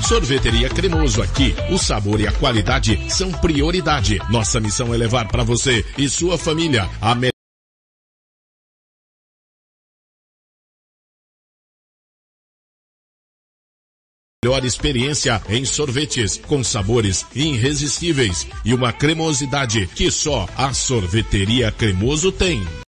Sorveteria Cremoso, aqui o sabor e a qualidade são prioridade. Nossa missão é levar para você e sua família a melhor experiência em sorvetes, com sabores irresistíveis e uma cremosidade que só a Sorveteria Cremoso tem.